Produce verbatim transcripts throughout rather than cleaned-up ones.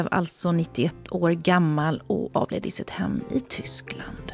Alltså nittioett år gammal och avled i sitt hem i Tyskland.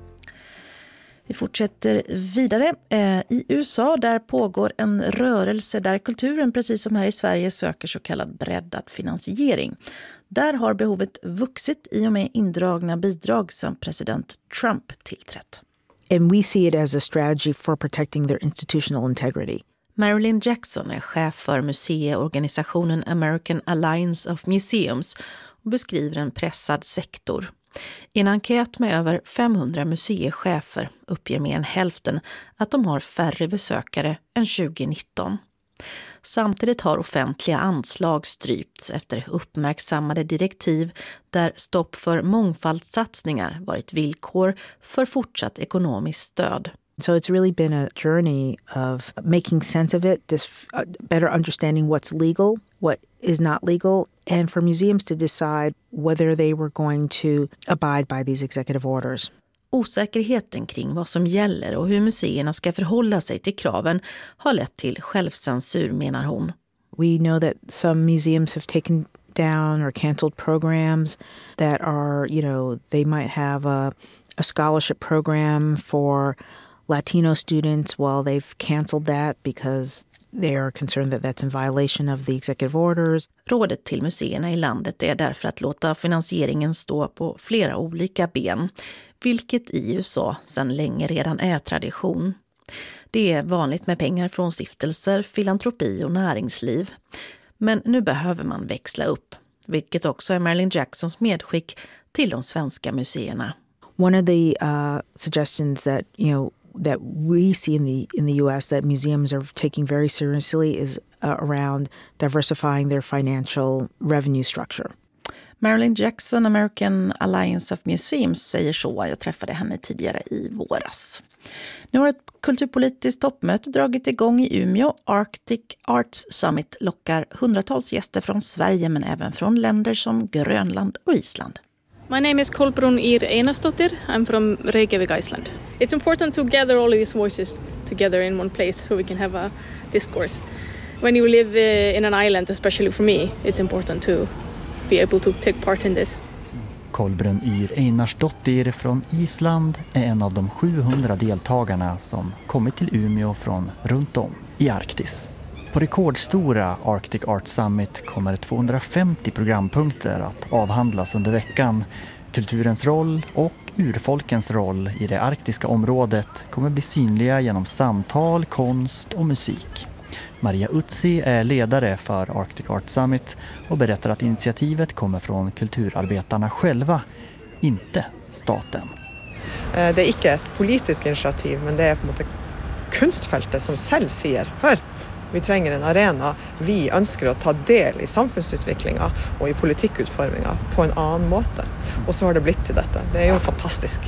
Vi fortsätter vidare. I U S A där pågår en rörelse där kulturen precis som här i Sverige söker så kallad breddad finansiering. Där har behovet vuxit i och med indragna bidrag som president Trump tillträtt. And we see it as a strategy for protecting their institutional integrity. Marilyn Jackson är chef för museiorganisationen American Alliance of Museums och beskriver en pressad sektor. I en enkät med över femhundra museichefer uppger mer än hälften att de har färre besökare än tjugonitton. Samtidigt har offentliga anslag strypts efter uppmärksammade direktiv där stopp för mångfaldssatsningar varit villkor för fortsatt ekonomiskt stöd. So it's really been a journey of making sense of it, just better understanding what's legal, what is not legal, and for museums to decide whether they were going to abide by these executive orders. Osäkerheten kring vad som gäller och hur museerna ska förhålla sig till kraven har lett till självcensur, menar hon. We know that some museums have taken down or canceled programs that are, you know, they might have a, a scholarship program for Latino students. Well, they've canceled that because they are concerned that that's in violation of the executive orders. Rådet till museerna i landet är därför att låta finansieringen stå på flera olika ben, vilket i U S A sedan länge redan är tradition. Det är vanligt med pengar från stiftelser, filantropi och näringsliv. Men nu behöver man växla upp, vilket också är Marilyn Jacksons medskick till de svenska museerna. One of the uh, suggestions that, you know, that we see in the in the U S that museums are taking very seriously is uh, around diversifying their financial revenue structure. Marilyn Jackson, American Alliance of Museums, säger så. Jag träffade henne tidigare i våras. Nu har ett kulturpolitiskt toppmöte dragit igång i Umeå. Arctic Arts Summit lockar hundratals gäster från Sverige men även från länder som Grönland och Island. My name is Kolbrun Ir Einarsdottir. I'm from Reykjavik, Iceland. It's important to gather all of these voices together in one place so we can have a discourse. When you live uh, in an island, especially for me, it's important to be able to take part in this. Kolbrun Ir Einarsdottir från Island är en av de sjuhundra deltagarna som kommit till Umeå från runt om i Arktis. På rekordstora Arctic Arts Summit kommer tvåhundrafemtio programpunkter att avhandlas under veckan. Kulturens roll och urfolkens roll i det arktiska området kommer bli synliga genom samtal, konst och musik. Maria Utsi är ledare för Arctic Arts Summit och berättar att initiativet kommer från kulturarbetarna själva, inte staten. Det är inte ett politiskt initiativ, men det är på något sätt kunstfältet som själv säger, hör, vi tränger en arena, vi önskar att ta del i samhällsutvecklingen och i politikutformningen på en annan måte. Och så har det blivit till detta. Det är ju fantastiskt.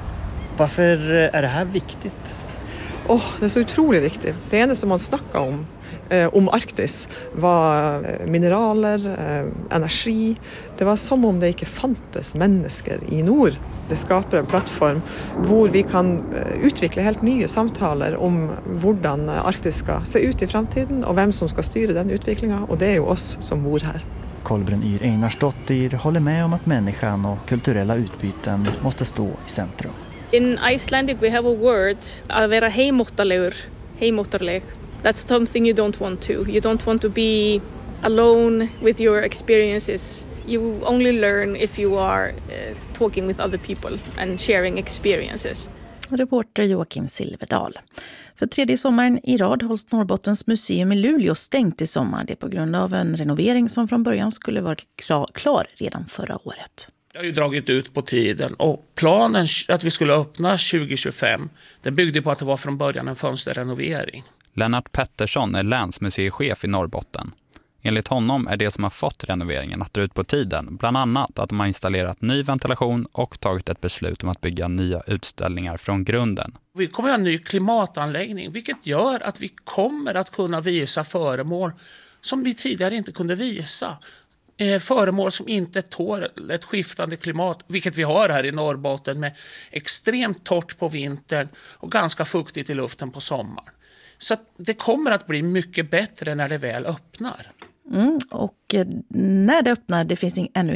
Varför är det här viktigt? Oh, det är så otroligt viktigt. Det enda som man snackar om eh, om Arktis var eh, mineraler, eh, energi. Det var som om det inte fanns människor i nord. Det skapar en plattform där vi kan eh, utveckla helt nya samtal om hur Arktis ska se ut i framtiden och vem som ska styra den utvecklingen. Och det är ju oss som bor här. Kolbrun Ir Einarsdottir håller med om att människan och kulturella utbyten måste stå i centrum. In Icelandic we have a word, att vara heimóttalegur, heimóttarleg. That's something you don't want to. You don't want to be alone with your experiences. You only learn if you are uh, talking with other people and sharing experiences. Reporter Joakim Silverdal. För tredje sommaren i rad hålls Norrbottens museum i Luleå stängt i sommar. Det är på grund av en renovering som från början skulle varit klar redan förra året. Det har ju dragit ut på tiden och planen att vi skulle öppna tjugo tjugofem, den byggde på att det var från början en fönsterrenovering. Lennart Pettersson är länsmuseichef i Norrbotten. Enligt honom är det som har fått renoveringen att dra ut på tiden bland annat att de har installerat ny ventilation och tagit ett beslut om att bygga nya utställningar från grunden. Vi kommer att ha en ny klimatanläggning, vilket gör att vi kommer att kunna visa föremål som vi tidigare inte kunde visa. Eh, föremål som inte tål ett skiftande klimat, vilket vi har här i Norrbotten med extremt torrt på vintern och ganska fuktigt i luften på sommaren. Så att det kommer att bli mycket bättre när det väl öppnar. Mm, och när det öppnar, det finns ännu